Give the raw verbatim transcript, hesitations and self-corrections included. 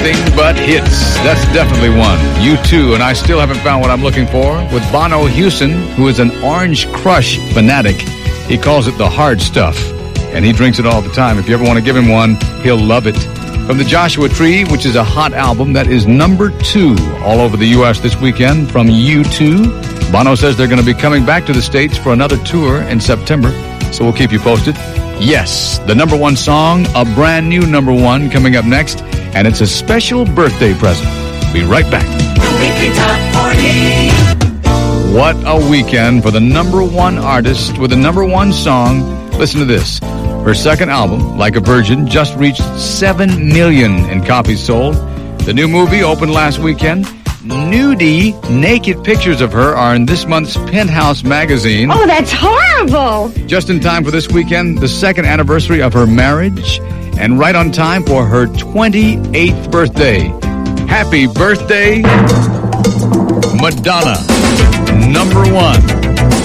Nothing but hits. That's definitely one. You too, and I still haven't found what I'm looking for. With Bono Houston, who is an Orange Crush fanatic. He calls it the hard stuff, and he drinks it all the time. If you ever want to give him one, he'll love it. From the Joshua Tree, which is a hot album that is number two all over the U S this weekend from U two. Bono says they're going to be coming back to the States for another tour in September, so we'll keep you posted. Yes, the number one song, a brand new number one coming up next, and it's a special birthday present. Be right back. The Weekly Top forty. What a weekend for the number one artist with the number one song. Listen to this. Her second album, Like a Virgin, just reached seven million in copies sold. The new movie opened last weekend. Nudie, naked pictures of her are in this month's Penthouse magazine. Oh, that's horrible. Just in time for this weekend, the second anniversary of her marriage, and right on time for her twenty-eighth birthday. Happy birthday, Madonna. Number one.